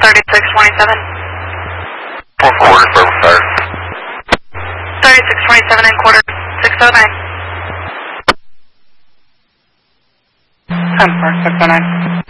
3627. Four quarter, service fire. 3627 and quarter 609. 10-4, 609.